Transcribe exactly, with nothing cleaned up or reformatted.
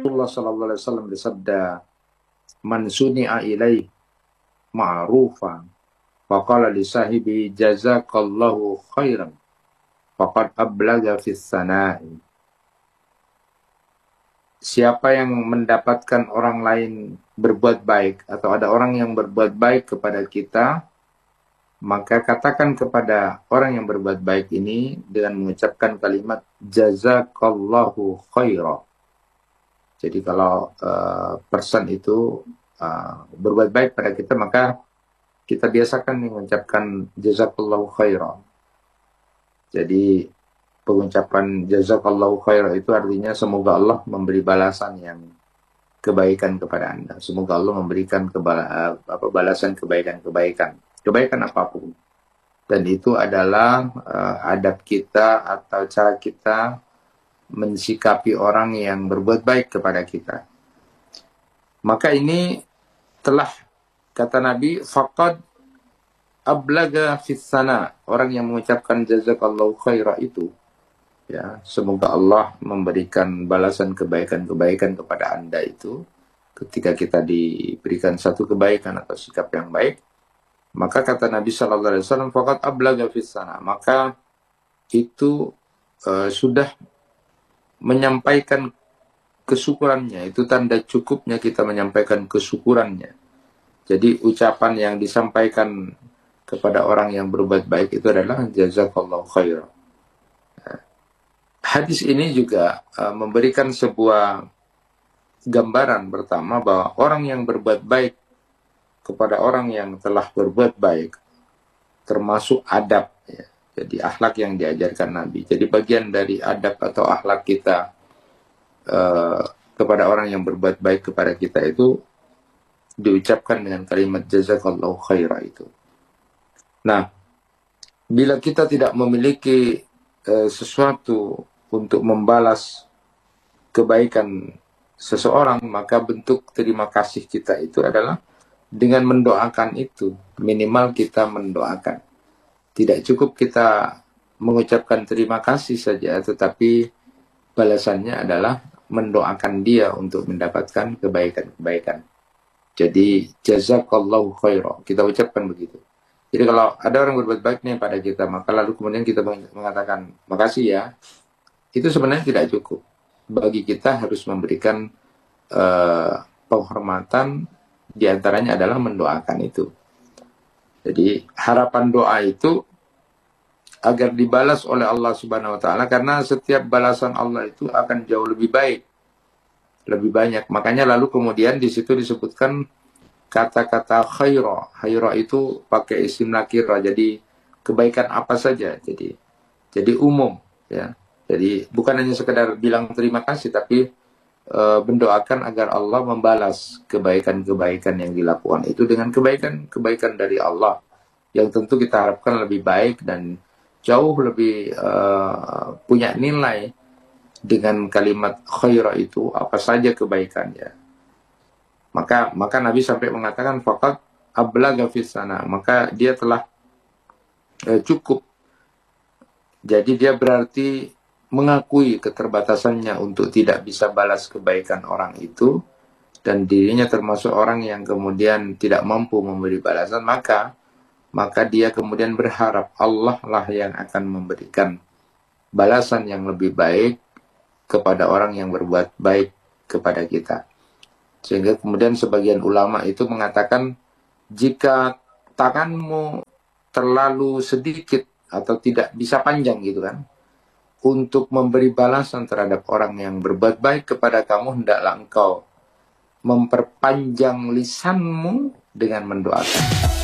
Rasulullah sallallahu alaihi wasallam bersabda, "Man suni'a ilaih ma'rufan, faqala li sahibi jazakallahu khairan, faqad ablaga fis sana'i." Siapa yang mendapatkan orang lain berbuat baik, atau ada orang yang berbuat baik kepada kita, maka katakan kepada orang yang berbuat baik ini dengan mengucapkan kalimat jazakallahu khairan. Jadi kalau uh, person itu uh, berbuat baik pada kita, maka kita biasakan mengucapkan jazakallahu khairan. Jadi pengucapan jazakallahu khairan itu artinya semoga Allah memberi balasan yang kebaikan kepada Anda. Semoga Allah memberikan kebala, apa, balasan kebaikan-kebaikan. Kebaikan apapun. Dan itu adalah uh, adab kita atau cara kita mensikapi orang yang berbuat baik kepada kita. Maka ini telah, kata Nabi, faqad ablaga fis sana. Orang yang mengucapkan jazakallahu khaira itu, ya, semoga Allah memberikan balasan kebaikan-kebaikan kepada Anda itu, ketika kita diberikan satu kebaikan atau sikap yang baik, maka kata Nabi Shallallahu Alaihi Wasallam, faqad ablaga fis sana, maka itu uh, sudah menyampaikan kesyukurannya, itu tanda cukupnya kita menyampaikan kesyukurannya. Jadi ucapan yang disampaikan kepada orang yang berbuat baik itu adalah jazakallahu khairan. Hadis ini juga uh, memberikan sebuah gambaran pertama bahwa orang yang berbuat baik kepada orang yang telah berbuat baik termasuk adab, ya. Jadi akhlak yang diajarkan Nabi. Jadi bagian dari adab atau akhlak kita uh, kepada orang yang berbuat baik kepada kita itu diucapkan dengan kalimat jazakallahu khaira itu. Nah, bila kita tidak memiliki uh, sesuatu untuk membalas kebaikan seseorang, maka bentuk terima kasih kita itu adalah dengan mendoakan itu. Minimal kita mendoakan. Tidak cukup kita mengucapkan terima kasih saja, tetapi balasannya adalah mendoakan dia untuk mendapatkan kebaikan-kebaikan. Jadi jazakallahu khairan, kita ucapkan begitu. Jadi kalau ada orang berbuat baik nih pada kita, maka lalu kemudian kita mengatakan makasih ya, itu sebenarnya tidak cukup. Bagi kita harus memberikan uh, penghormatan, diantaranya adalah mendoakan itu. Jadi harapan doa itu agar dibalas oleh Allah Subhanahu wa taala, karena setiap balasan Allah itu akan jauh lebih baik, lebih banyak. Makanya lalu kemudian di situ disebutkan kata-kata khaira. Khaira itu pakai isim nakirah. Jadi kebaikan apa saja. Jadi jadi umum, ya. Jadi bukan hanya sekedar bilang terima kasih, tapi e, mendoakan agar Allah membalas kebaikan-kebaikan yang dilakukan itu dengan kebaikan-kebaikan dari Allah, yang tentu kita harapkan lebih baik dan jauh lebih e, punya nilai dengan kalimat khaira itu, apa saja kebaikannya. Maka maka Nabi sampai mengatakan faqad ablaga fis sana, maka dia telah e, cukup. Jadi dia berarti mengakui keterbatasannya untuk tidak bisa balas kebaikan orang itu, dan dirinya termasuk orang yang kemudian tidak mampu memberi balasan, maka maka dia kemudian berharap Allah lah yang akan memberikan balasan yang lebih baik kepada orang yang berbuat baik kepada kita. Sehingga kemudian sebagian ulama itu mengatakan, jika tanganmu terlalu sedikit atau tidak bisa panjang gitu kan, untuk memberi balasan terhadap orang yang berbuat baik kepada kamu, hendaklah engkau memperpanjang lisanmu dengan mendoakan.